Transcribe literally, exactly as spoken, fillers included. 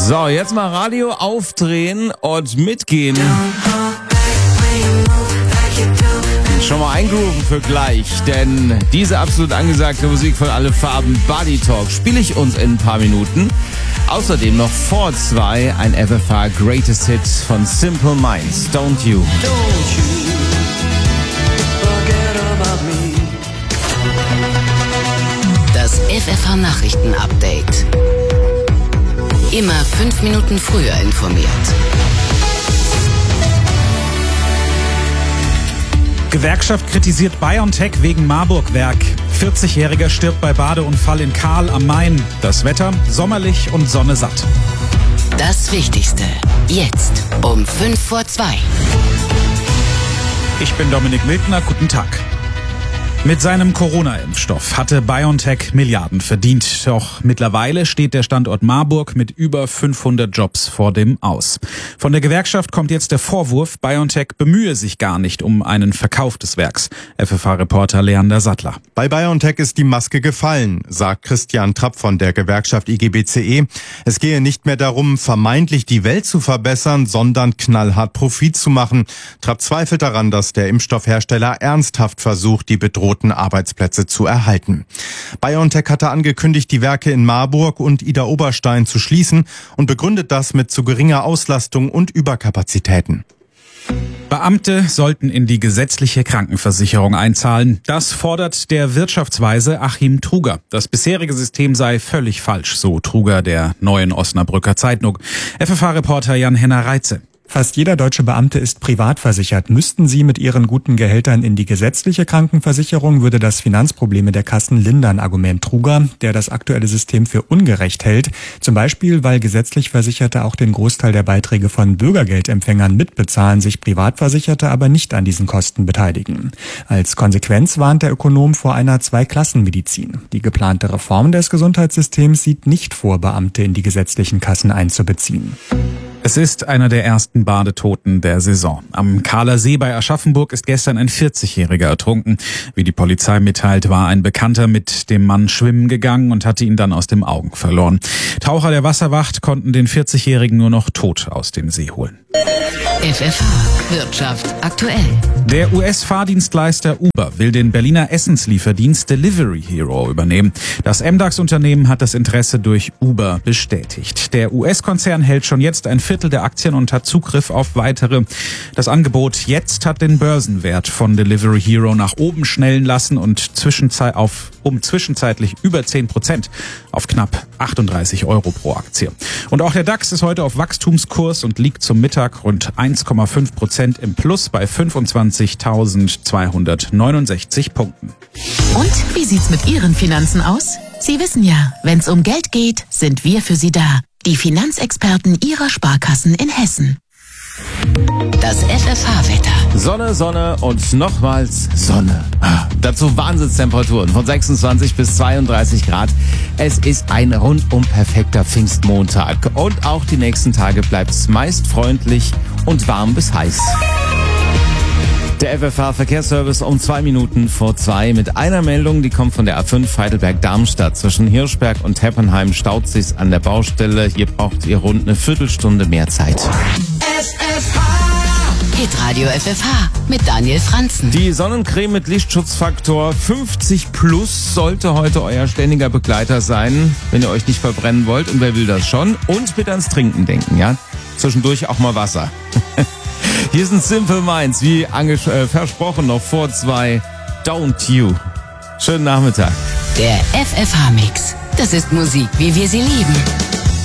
So, jetzt mal Radio aufdrehen und mitgehen. Schon mal eingrooven für gleich, denn diese absolut angesagte Musik von Alle Farben, Body Talk, spiele ich uns in ein paar Minuten. Außerdem noch vor zwei ein F F H Greatest Hit von Simple Minds, Don't You. Don't you forget about me. Das F F H Nachrichten Update. Immer fünf Minuten früher informiert. Gewerkschaft kritisiert BioNTech wegen Marburg-Werk. vierzigjähriger stirbt bei Badeunfall in Kahl am Main. Das Wetter sommerlich und Sonne satt. Das Wichtigste jetzt um fünf vor zwei. Ich bin Dominik Miltner, guten Tag. Mit seinem Corona-Impfstoff hatte BioNTech Milliarden verdient. Doch mittlerweile steht der Standort Marburg mit über fünfhundert Jobs vor dem Aus. Von der Gewerkschaft kommt jetzt der Vorwurf, BioNTech bemühe sich gar nicht um einen Verkauf des Werks. F F H-Reporter Leander Sattler. Bei BioNTech ist die Maske gefallen, sagt Christian Trapp von der Gewerkschaft I G B C E. Es gehe nicht mehr darum, vermeintlich die Welt zu verbessern, sondern knallhart Profit zu machen. Trapp zweifelt daran, dass der Impfstoffhersteller ernsthaft versucht, die bedrohten Arbeitsplätze zu erhalten. BioNTech hatte angekündigt, die Werke in Marburg und Idar-Oberstein zu schließen und begründet das mit zu geringer Auslastung und Überkapazitäten. Beamte sollten in die gesetzliche Krankenversicherung einzahlen. Das fordert der Wirtschaftsweise Achim Truger. Das bisherige System sei völlig falsch, so Truger der Neuen Osnabrücker Zeitung. F F H-Reporter Jan-Henner Reitze. Fast jeder deutsche Beamte ist privat versichert. Müssten sie mit ihren guten Gehältern in die gesetzliche Krankenversicherung, würde das Finanzprobleme der Kassen lindern, Argument Truger, der das aktuelle System für ungerecht hält. Zum Beispiel, weil gesetzlich Versicherte auch den Großteil der Beiträge von Bürgergeldempfängern mitbezahlen, sich Privatversicherte aber nicht an diesen Kosten beteiligen. Als Konsequenz warnt der Ökonom vor einer Zweiklassenmedizin. Die geplante Reform des Gesundheitssystems sieht nicht vor, Beamte in die gesetzlichen Kassen einzubeziehen. Es ist einer der ersten Badetoten der Saison. Am Kahler See bei Aschaffenburg ist gestern ein vierzigjähriger ertrunken. Wie die Polizei mitteilt, war ein Bekannter mit dem Mann schwimmen gegangen und hatte ihn dann aus den Augen verloren. Taucher der Wasserwacht konnten den vierzigjährigen nur noch tot aus dem See holen. F F H Wirtschaft aktuell. Der U S-Fahrdienstleister Uber will den Berliner Essenslieferdienst Delivery Hero übernehmen. Das M DAX-Unternehmen hat das Interesse durch Uber bestätigt. Der U S-Konzern hält schon jetzt ein Viertel der Aktien und hat Zugriff auf weitere. Das Angebot jetzt hat den Börsenwert von Delivery Hero nach oben schnellen lassen und zwischenzei- auf, um zwischenzeitlich über zehn Prozent auf knapp achtunddreißig Euro pro Aktie. Und auch der DAX ist heute auf Wachstumskurs und liegt zum Mittag rund eins Komma fünf Prozent im Plus bei fünfundzwanzigtausendzweihundertneunundsechzig Punkten. Und wie sieht's mit Ihren Finanzen aus? Sie wissen ja, wenn's um Geld geht, sind wir für Sie da. Die Finanzexperten Ihrer Sparkassen in Hessen. Das F F H-Wetter. Sonne, Sonne und nochmals Sonne. Ah, dazu Wahnsinnstemperaturen von sechsundzwanzig bis zweiunddreißig Grad. Es ist ein rundum perfekter Pfingstmontag. Und auch die nächsten Tage bleibt es meist freundlich und warm bis heiß. Der F F H-Verkehrsservice um zwei Minuten vor zwei mit einer Meldung, die kommt von der A fünf Heidelberg-Darmstadt. Zwischen Hirschberg und Heppenheim staut sich's an der Baustelle. Hier braucht ihr rund eine Viertelstunde mehr Zeit. F F H Hitradio F F H mit Daniel Franzen. Die Sonnencreme mit Lichtschutzfaktor fünfzig plus sollte heute euer ständiger Begleiter sein, wenn ihr euch nicht verbrennen wollt. Und wer will das schon? Und bitte ans Trinken denken, ja? Zwischendurch auch mal Wasser. Hier sind Simple Minds, wie anges- äh, versprochen, noch vor zwei. Don't You. Schönen Nachmittag. Der F F H-Mix. Das ist Musik, wie wir sie lieben.